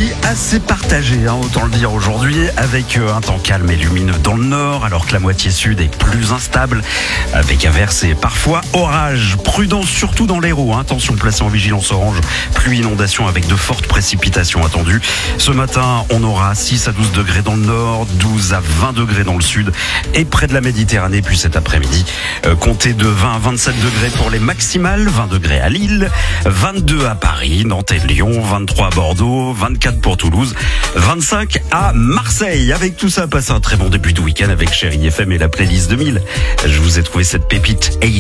après-midi assez partagé, autant le dire aujourd'hui, avec un temps calme et lumineux dans le nord, alors que la moitié sud est plus instable, avec averses et parfois orages. Prudence surtout dans l'Hérault, attention placée en vigilance orange, pluie, inondation avec de fortes précipitations attendues. Ce matin, on aura 6 à 12 degrés dans le nord, 12 à 20 degrés dans le sud et près de la Méditerranée. Puis cet après-midi, comptez de 20 à 27 degrés pour les maximales, 20 degrés à Lille, 22 à Paris, Nantes et Lyon, 23 à Bordeaux, 24 pour Toulouse, 25 à Marseille. Avec tout ça, passez un très bon début de week-end avec Chérie FM et la playlist 2000. Je vous ai trouvé cette pépite.